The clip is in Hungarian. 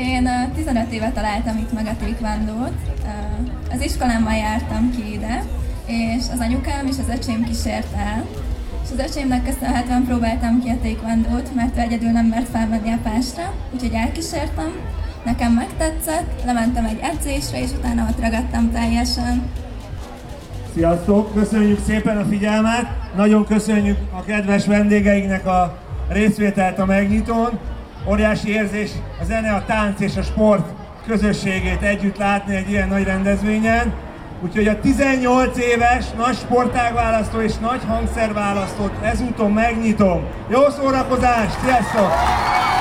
Én 15 éve találtam itt meg a taekwondót. Az iskolámmal jártam ki ide, és az anyukám és az öcsém kísért el. És az öcsémnek köszönhetően próbáltam ki a taekwondót, mert ő egyedül nem mert felmenni a pásra, úgyhogy elkísértem. Nekem megtetszett, lementem egy edzésre, és utána ott ragadtam teljesen. Sziasztok! Köszönjük szépen a figyelmet! Nagyon köszönjük a kedves vendégeinknek a részvételt a megnyitón. Óriási érzés a zene, a tánc és a sport közösségét együtt látni egy ilyen nagy rendezvényen. Úgyhogy a 18 éves nagy sportágválasztó és nagy hangszerválasztót ezúton megnyitom. Jó szórakozást! Sziasztok!